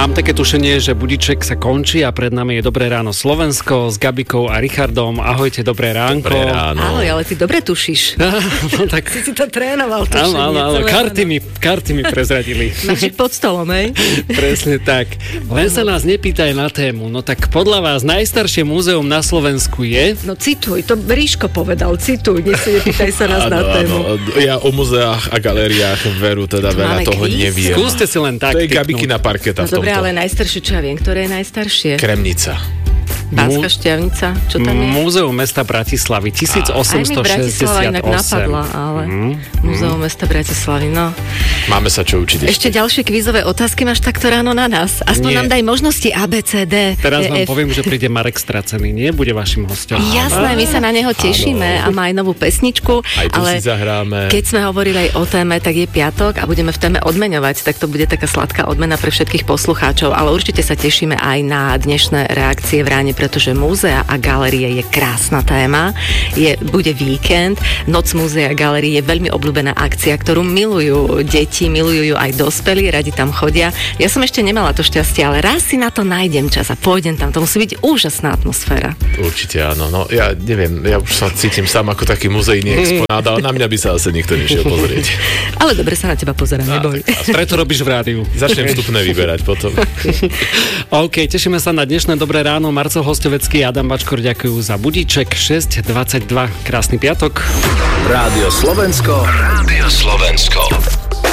Mám také tušenie, že budíček sa končí a pred nami je Dobré ráno Slovensko s Gabikou a Richardom. Ahojte, dobré ránko. Dobré ráno. Ahoj, ale ty dobre tušíš. No, tak... Si to trénoval tušenie. Áno, karty mi prezradili. Máš pod stolom, hej? Presne tak. Len sa nás nepýtaj na tému. No tak podľa vás najstaršie múzeum na Slovensku je? No cituj, to Ríško povedal, cituj, nepýtaj sa nás na tému. Ja o muzeách a galériách veru teda veľa toho neviem. Skúste si len tak. To je Gabikina parketa v tomto. Dobre, ale najstaršie, čo ja viem, ktoré je najstaršie? Kremnica. Banská Štiavnica, čo tam je? Múzeum mesta Bratislavy, 1868. Aj mi Bratislava inak napadla, ale Múzeum mesta Bratislavy, no. Máme sa čo učiť ešte ďalšie kvízové otázky máš takto ráno na nás. Aspoň nám daj možnosti A, B, C, D. Teraz vám poviem, že príde Marek Stracený, nie? Bude vašim hosťom. Jasné, my sa na neho tešíme a má aj novú pesničku. Aj tu si zahráme. Keď sme hovorili aj o téme, tak je piatok a budeme v téme odmeňovať, tak to bude taká sladká odmena pre všetkých poslucháčov, ale určite sa tešíme aj na dnešné reakcie v ráne, pretože múzea a galérie je krásna téma. Bude víkend, Noc múzea a galérie je veľmi obľúbená akcia, ktorú milujú deti, milujú ju aj dospelí, radi tam chodia. Ja som ešte nemala to šťastie, ale raz si na to nájdem čas a pôjdem tam. To musí byť úžasná atmosféra. Určite áno. No ja neviem, ja už sa cítim sám ako taký muzejný exponát, ale na mňa by sa asi nikto nešiel pozrieť. Ale dobre sa na teba pozerám, neboj. Preto robíš v rádiu. Začnem vstupné vyberať potom. OK, tešíme sa na dnešné Dobré ráno. Marcel Hostovecký a Adam Bačkor ďakujú za budíček 6:22. Krásny piatok. Rádio Slovensko.